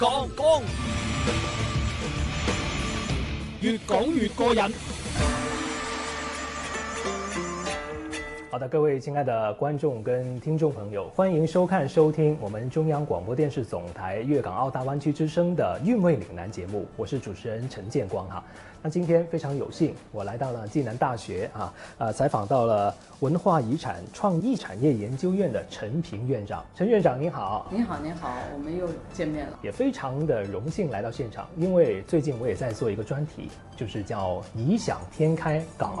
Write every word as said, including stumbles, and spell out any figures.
講講，越講越過癮。 好的，各位亲爱的观众跟听众朋友，欢迎收看收听我们中央广播电视总台粤港澳大湾区之声的《韵味岭南》节目，我是主持人陈建光哈。那今天非常有幸，我来到了暨南大学啊，呃，采访到了文化遗产创意产业研究院的陈平院长。陈院长您好。 您好，您好，我们又见面了。 也非常的荣幸来到现场，因为最近我也在做一个专题，就是叫“异想天开港